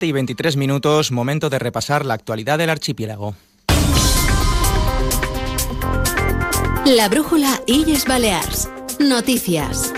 y 23 minutos, momento de repasar la actualidad del archipiélago. La brújula Illes Balears. Noticias.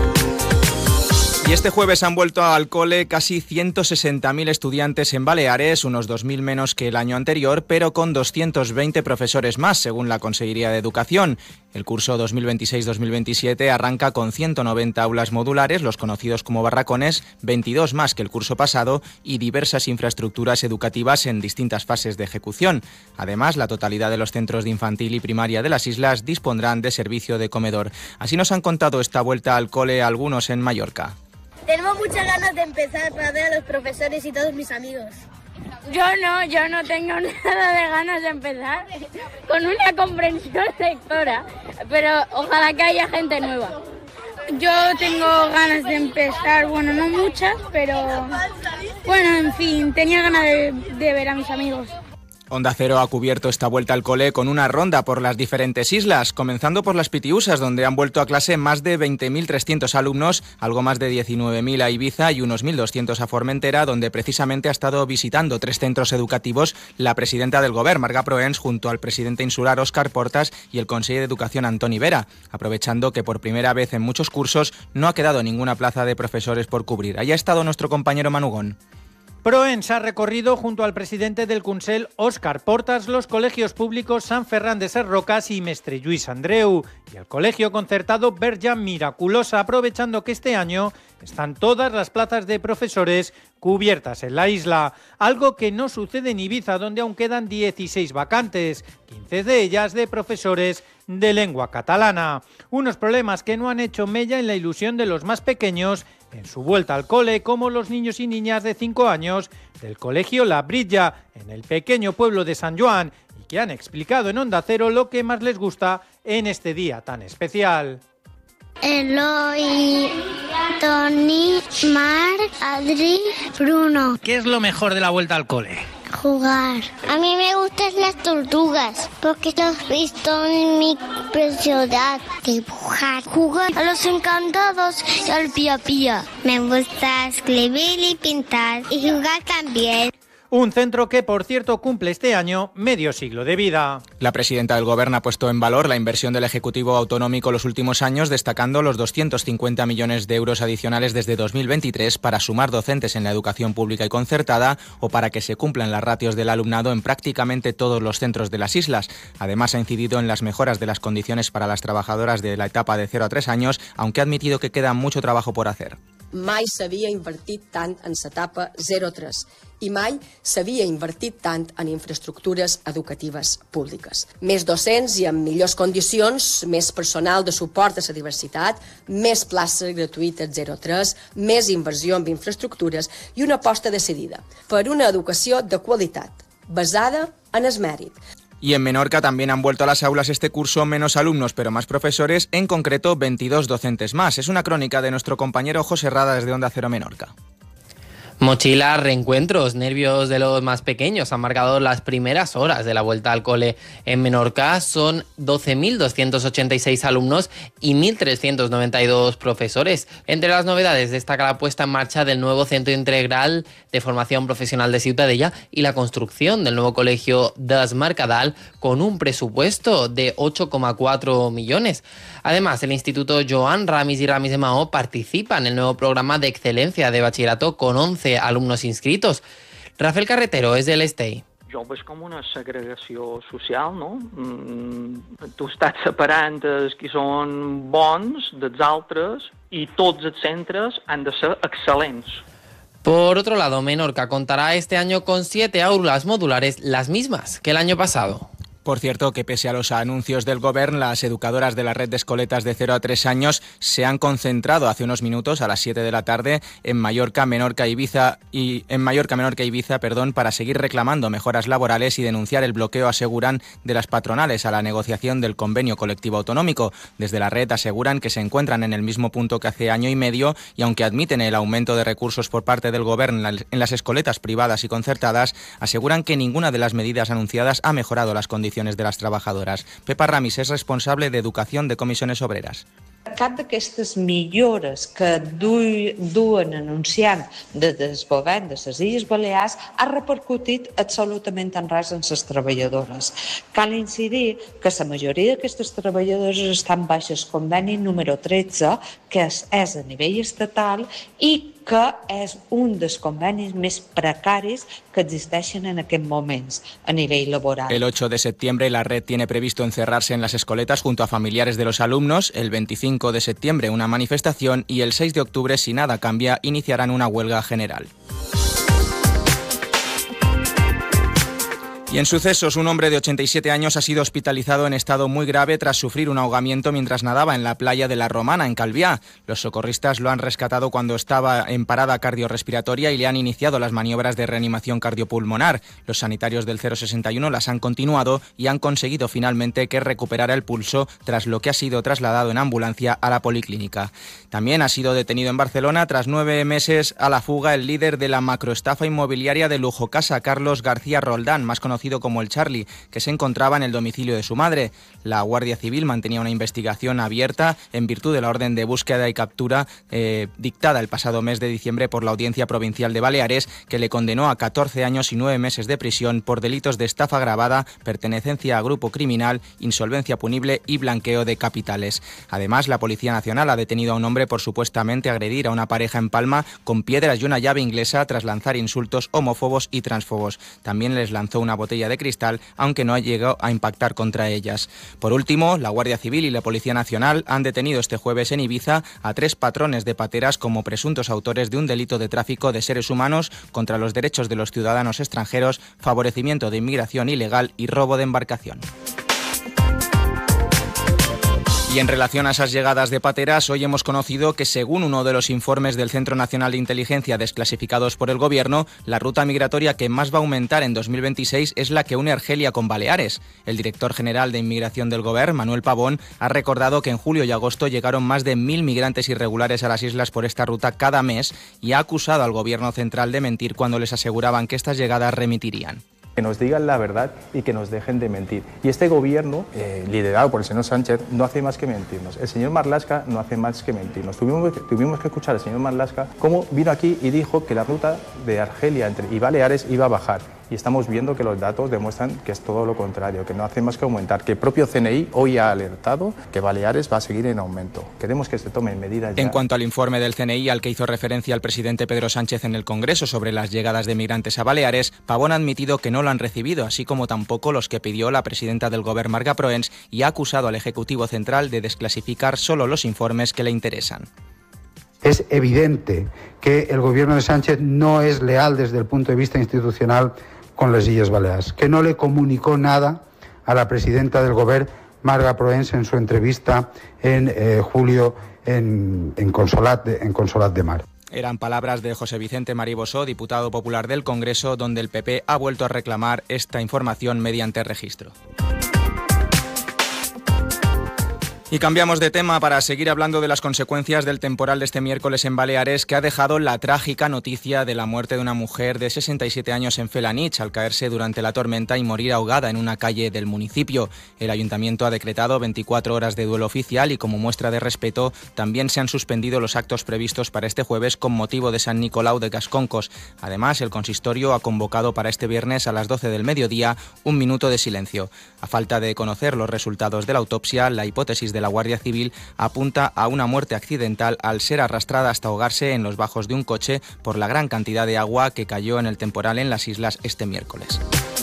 Y este jueves han vuelto al cole casi 160.000 estudiantes en Baleares, unos 2.000 menos que el año anterior, pero con 220 profesores más, según la Consellería de Educación. El curso 2026-2027 arranca con 190 aulas modulares, los conocidos como barracones, 22 más que el curso pasado y diversas infraestructuras educativas en distintas fases de ejecución. Además, la totalidad de los centros de infantil y primaria de las islas dispondrán de servicio de comedor. Así nos han contado esta vuelta al cole algunos en Mallorca. Tenemos muchas ganas de empezar para ver a los profesores y todos mis amigos. Yo no tengo nada de ganas de empezar con una comprensión lectora, pero ojalá que haya gente nueva. Yo tengo ganas de empezar, bueno, no muchas, pero bueno, en fin, tenía ganas de ver a mis amigos. Onda Cero ha cubierto esta vuelta al cole con una ronda por las diferentes islas, comenzando por las Pitiusas, donde han vuelto a clase más de 20.300 alumnos, algo más de 19.000 a Ibiza y unos 1.200 a Formentera, donde precisamente ha estado visitando 3 centros educativos la presidenta del Govern, Marga Proens, junto al presidente insular Óscar Portas y el conseller de Educación Antoni Vera, aprovechando que por primera vez en muchos cursos no ha quedado ninguna plaza de profesores por cubrir. Allí ha estado nuestro compañero Manugón. Proens ha recorrido junto al presidente del Consell, Óscar Portas, los colegios públicos Sant Ferran de Ses Rocas y Mestre Lluís Andreu y el colegio concertado Verge Miraculosa, aprovechando que este año están todas las plazas de profesores cubiertas en la isla, algo que no sucede en Ibiza, donde aún quedan 16 vacantes, 15 de ellas de profesores de lengua catalana. Unos problemas que no han hecho mella en la ilusión de los más pequeños en su vuelta al cole, como los niños y niñas de 5 años del colegio La Brilla, en el pequeño pueblo de Sant Joan, y que han explicado en Onda Cero lo que más les gusta en este día tan especial. Eloy, Toni, Marc, Adri, Bruno. ¿Qué es lo mejor de la vuelta al cole? Jugar. A mí me gustan las tortugas porque los he visto en mi ciudad. Dibujar. Jugar a los encantados y al pía pía. Me gusta escribir y pintar y jugar también. Un centro que, por cierto, cumple este año medio siglo de vida. La presidenta del Govern ha puesto en valor la inversión del Ejecutivo Autonómico los últimos años, destacando los 250 millones de euros adicionales desde 2023 para sumar docentes en la educación pública y concertada o para que se cumplan las ratios del alumnado en prácticamente todos los centros de las islas. Además, ha incidido en las mejoras de las condiciones para las trabajadoras de la etapa de 0 a 3 años, aunque ha admitido que queda mucho trabajo por hacer. Mai s'havia invertit tant en l'etapa 0-3 i mai s'havia invertit tant en infraestructures educatives públiques. Més docents i en millors condicions, més personal de suport a la diversitat, més places gratuïtes 0-3, més inversió en infraestructures i una aposta decidida per una educació de qualitat, basada en el mèrit. Y en Menorca también han vuelto a las aulas este curso menos alumnos, pero más profesores, en concreto 22 docentes más. Es una crónica de nuestro compañero José Rada desde Onda Cero Menorca. Mochilas, reencuentros, nervios de los más pequeños han marcado las primeras horas de la vuelta al cole en Menorca. Son 12.286 alumnos y 1.392 profesores. Entre las novedades destaca la puesta en marcha del nuevo Centro Integral de Formación Profesional de Ciutadella y la construcción del nuevo colegio des Mercadal con un presupuesto de 8,4 millones. Además, el Instituto Joan Ramis y Ramis de Maó participa en el nuevo programa de excelencia de bachillerato con 11 alumnos inscritos. Rafael Carretero és de l'Estei. Jo ho veig com una segregació social, no? Tu estàs separant els que són bons dels altres i tots els centres han de ser excel·lents. Por otro lado, Menorca contará este año con 7 aulas modulares, las mismas que el año pasado. Por cierto, que pese a los anuncios del Govern, las educadoras de la red de escoletas de 0 a 3 años se han concentrado hace unos minutos a las 7 de la tarde en Mallorca, Menorca e Ibiza para seguir reclamando mejoras laborales y denunciar el bloqueo, aseguran, de las patronales a la negociación del convenio colectivo autonómico. Desde la red aseguran que se encuentran en el mismo punto que hace año y medio y aunque admiten el aumento de recursos por parte del Govern en las escoletas privadas y concertadas, aseguran que ninguna de las medidas anunciadas ha mejorado las condiciones de las trabajadoras. Pepa Ramis es responsable de Educación de Comisiones Obreras. Cap d'aquestes millores que duen anunciant des del govern de les Illes Balears ha repercutit absolutament en res en les treballadores. Cal incidir que la majoria d'aquestes treballadores estan baix el conveni número 13, que és a nivell estatal i que és un dels convenis més precaris que existeixen en aquests moments a nivell laboral. El 8 de septiembre la red tiene previsto encerrarse en las escoletas junto a familiares de los alumnos, el 25 de septiembre una manifestación y el 6 de octubre, si nada cambia, iniciarán una huelga general. Y en sucesos, un hombre de 87 años ha sido hospitalizado en estado muy grave tras sufrir un ahogamiento mientras nadaba en la playa de La Romana, en Calviá. Los socorristas lo han rescatado cuando estaba en parada cardiorrespiratoria y le han iniciado las maniobras de reanimación cardiopulmonar. Los sanitarios del 061 las han continuado y han conseguido finalmente que recuperara el pulso, tras lo que ha sido trasladado en ambulancia a la policlínica. También ha sido detenido en Barcelona tras 9 meses a la fuga el líder de la macroestafa inmobiliaria de Lujo Casa, Carlos García Roldán, más conocido como el Charlie, que se encontraba en el domicilio de su madre. La Guardia Civil mantenía una investigación abierta en virtud de la orden de búsqueda y captura dictada el pasado mes de diciembre por la Audiencia Provincial de Baleares, que le condenó a 14 años y 9 meses de prisión por delitos de estafa agravada, pertenencia a grupo criminal, insolvencia punible y blanqueo de capitales. Además, la Policía Nacional ha detenido a un hombre por supuestamente agredir a una pareja en Palma con piedras y una llave inglesa tras lanzar insultos homófobos y transfobos. También les lanzó una botella de cristal, aunque no ha llegado a impactar contra ellas. Por último, la Guardia Civil y la Policía Nacional han detenido este jueves en Ibiza a 3 patrones de pateras como presuntos autores de un delito de tráfico de seres humanos contra los derechos de los ciudadanos extranjeros, favorecimiento de inmigración ilegal y robo de embarcación. Y en relación a esas llegadas de pateras, hoy hemos conocido que, según uno de los informes del Centro Nacional de Inteligencia desclasificados por el Gobierno, la ruta migratoria que más va a aumentar en 2026 es la que une Argelia con Baleares. El director general de Inmigración del Gobierno, Manuel Pavón, ha recordado que en julio y agosto llegaron más de 1.000 migrantes irregulares a las islas por esta ruta cada mes y ha acusado al Gobierno central de mentir cuando les aseguraban que estas llegadas remitirían. Que nos digan la verdad y que nos dejen de mentir. Y este gobierno, liderado por el señor Sánchez, no hace más que mentirnos. El señor Marlaska no hace más que mentirnos. Tuvimos que escuchar al señor Marlaska cómo vino aquí y dijo que la ruta de Argelia y Baleares iba a bajar. Y estamos viendo que los datos demuestran que es todo lo contrario, que no hace más que aumentar, que el propio CNI hoy ha alertado que Baleares va a seguir en aumento. Queremos que se tomen medidas ya. En cuanto al informe del CNI al que hizo referencia el presidente Pedro Sánchez en el Congreso sobre las llegadas de migrantes a Baleares, Pavón ha admitido que no lo han recibido, así como tampoco los que pidió la presidenta del Gobierno, Marga Proens, y ha acusado al Ejecutivo Central de desclasificar solo los informes que le interesan. Es evidente que el Gobierno de Sánchez no es leal desde el punto de vista institucional con las Illes Balears, que no le comunicó nada a la presidenta del Gobierno, Marga Proens, en su entrevista en julio en Consolat de Mar. Eran palabras de José Vicente Maribosó, diputado popular del Congreso, donde el PP ha vuelto a reclamar esta información mediante registro. Y cambiamos de tema para seguir hablando de las consecuencias del temporal de este miércoles en Baleares, que ha dejado la trágica noticia de la muerte de una mujer de 67 años en Felanitx al caerse durante la tormenta y morir ahogada en una calle del municipio. El ayuntamiento ha decretado 24 horas de duelo oficial y, como muestra de respeto, también se han suspendido los actos previstos para este jueves con motivo de San Nicolau de Gasconcos. Además, el consistorio ha convocado para este viernes a las 12 del mediodía un minuto de silencio. A falta de conocer los resultados de la autopsia, la hipótesis de la Guardia Civil apunta a una muerte accidental al ser arrastrada hasta ahogarse en los bajos de un coche por la gran cantidad de agua que cayó en el temporal en las islas este miércoles.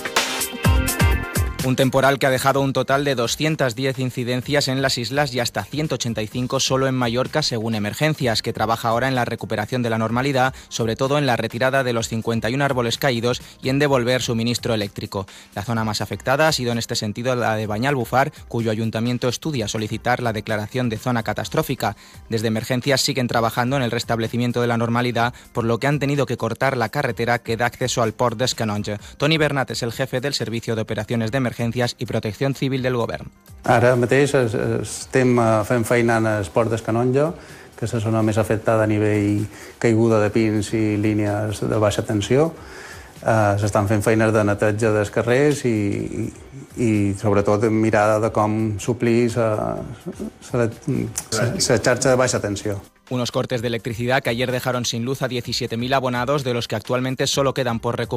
Un temporal que ha dejado un total de 210 incidencias en las islas y hasta 185 solo en Mallorca, según Emergencias, que trabaja ahora en la recuperación de la normalidad, sobre todo en la retirada de los 51 árboles caídos y en devolver suministro eléctrico. La zona más afectada ha sido en este sentido la de Banyalbufar, cuyo ayuntamiento estudia solicitar la declaración de zona catastrófica. Desde Emergencias siguen trabajando en el restablecimiento de la normalidad, por lo que han tenido que cortar la carretera que da acceso al port d'Escanonge. Toni Bernat es el jefe del Servicio de Operaciones de Emergencias i Protecció Civil del Govern. Ara mateix estem fent feina en el port d'Escanonge, que és la zona més afectada a nivell caiguda de pins i línies de baixa tensió. S'estan fent feines de neteja dels carrers i i sobretot mirar de com suplir la xarxa de baixa tensió. Unos cortes de electricidad que ayer dejaron sin luz a 17.000 abonados, de los que actualmente solo quedan por recuperar